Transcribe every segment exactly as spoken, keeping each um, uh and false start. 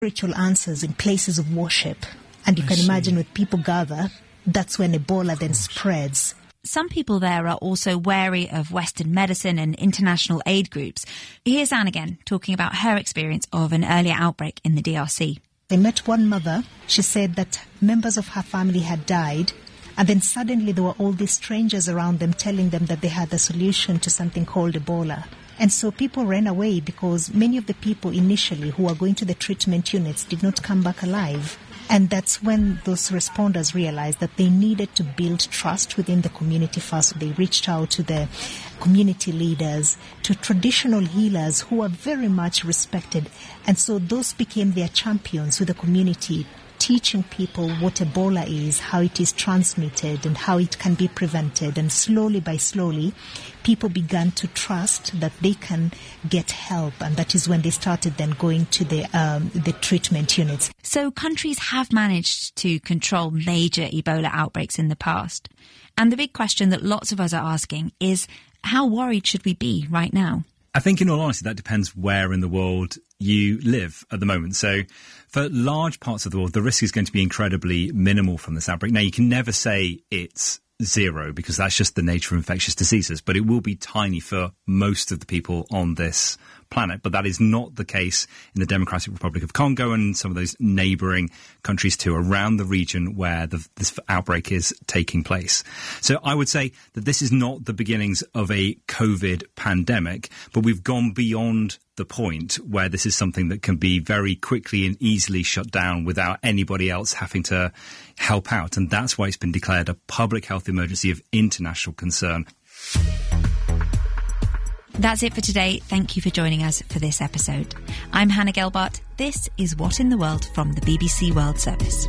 Spiritual answers in places of worship. And you I can see. imagine when people gather, that's when Ebola then spreads. Some people there are also wary of Western medicine and international aid groups. Here's Anne again, talking about her experience of an earlier outbreak in the D R C. I met one mother. She said that members of her family had died, and then suddenly there were all these strangers around them telling them that they had the solution to something called Ebola. And so people ran away because many of the people initially who were going to the treatment units did not come back alive. And that's when those responders realized that they needed to build trust within the community first. They reached out to the community leaders, to traditional healers who are very much respected. And so those became their champions with the community, teaching people what Ebola is, how it is transmitted, and how it can be prevented. And slowly by slowly, people began to trust that they can get help, and that is when they started then going to the um, the treatment units. So countries have managed to control major Ebola outbreaks in the past. And the big question that lots of us are asking is, how worried should we be right now? I think in all honesty, that depends where in the world you live at the moment. So for large parts of the world, the risk is going to be incredibly minimal from this outbreak. Now, you can never say it's zero because that's just the nature of infectious diseases, but it will be tiny for most of the people on this planet. But that is not the case in the Democratic Republic of Congo and some of those neighbouring countries too around the region where the, this outbreak is taking place. So I would say that this is not the beginnings of a COVID pandemic, but we've gone beyond the point where this is something that can be very quickly and easily shut down without anybody else having to help out. And that's why it's been declared a public health emergency of international concern. That's it for today. Thank you for joining us for this episode. I'm Hannah Gelbart. This is What in the World from the B B C World Service.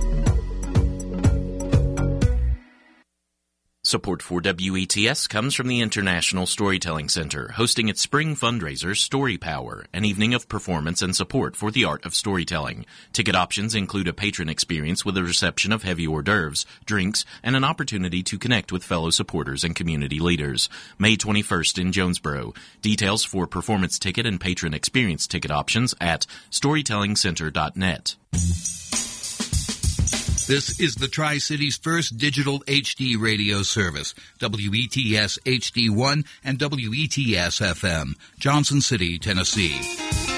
Support for W E T S comes from the International Storytelling Center, hosting its spring fundraiser, Story Power, an evening of performance and support for the art of storytelling. Ticket options include a patron experience with a reception of heavy hors d'oeuvres, drinks, and an opportunity to connect with fellow supporters and community leaders. May twenty-first in Jonesboro. Details for performance ticket and patron experience ticket options at storytelling center dot net. This is the Tri-City's first digital H D radio service, W E T S H D one and W E T S F M, Johnson City, Tennessee.